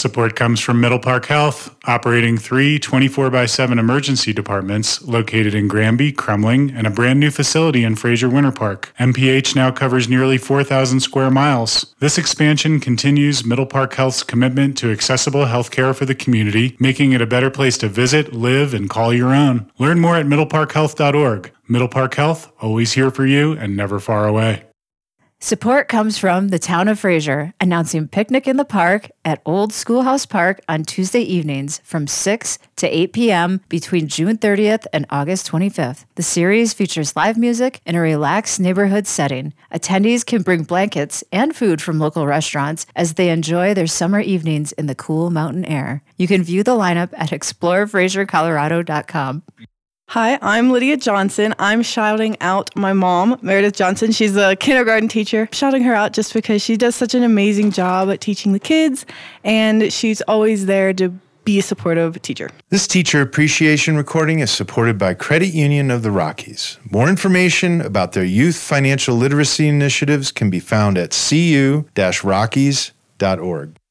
Support comes from Middle Park Health, operating 3 24/7 emergency departments located in Granby, Kremling, and a brand new facility in Fraser Winter Park. MPH now covers nearly 4,000 square miles. This expansion continues Middle Park Health's commitment to accessible healthcare for the community, making it a better place to visit, live, and call your own. Learn more at middleparkhealth.org. Middle Park Health, always here for you and never far away. Support comes from the town of Fraser, announcing Picnic in the Park at Old Schoolhouse Park on Tuesday evenings from 6 to 8 p.m. between June 30th and August 25th. The series features live music in a relaxed neighborhood setting. Attendees can bring blankets and food from local restaurants as they enjoy their summer evenings in the cool mountain air. You can view the lineup at explorefrasercolorado.com. Hi, I'm Lydia Johnson. I'm shouting out my mom, Meredith Johnson. She's a kindergarten teacher. Shouting her out just because she does such an amazing job at teaching the kids, and she's always there to be a supportive teacher. This teacher appreciation recording is supported by Credit Union of the Rockies. More information about their youth financial literacy initiatives can be found at cu-rockies.org.